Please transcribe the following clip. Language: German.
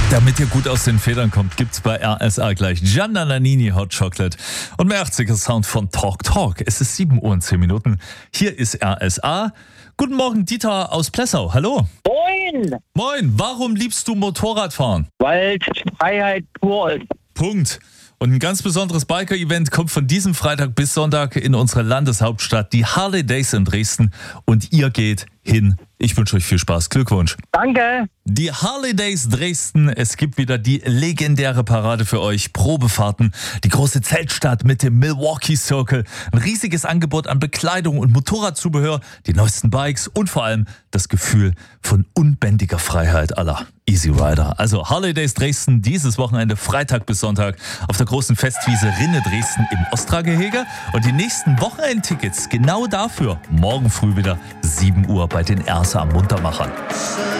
Damit ihr gut aus den Federn kommt, gibt's bei RSA gleich Gianna Nannini Hot Chocolate und mehr 80er Sound von Talk Talk. Es ist 7 Uhr und 10 Minuten. Hier ist RSA. Guten Morgen, Dieter aus Plessau. Hallo. Moin! Moin, warum liebst du Motorradfahren? Weil Freiheit pur ist. Punkt. Und ein ganz besonderes Biker-Event kommt von diesem Freitag bis Sonntag in unsere Landeshauptstadt, die Harley Days in Dresden. Und ihr geht hin. Ich wünsche euch viel Spaß. Glückwunsch. Danke! Die Harley Days Dresden. Es gibt wieder die legendäre Parade für euch. Probefahrten, die große Zeltstadt mit dem Milwaukee Circle. Ein riesiges Angebot an Bekleidung und Motorradzubehör, die neuesten Bikes und vor allem das Gefühl von unbändiger Freiheit aller Easy Rider. Also Harley Days Dresden, dieses Wochenende Freitag bis Sonntag auf der großen Festwiese Rinne Dresden im Ostra-Gehege. Und die nächsten Wochenendtickets genau dafür morgen früh wieder 7 Uhr bei den Ersa am Muntermachern.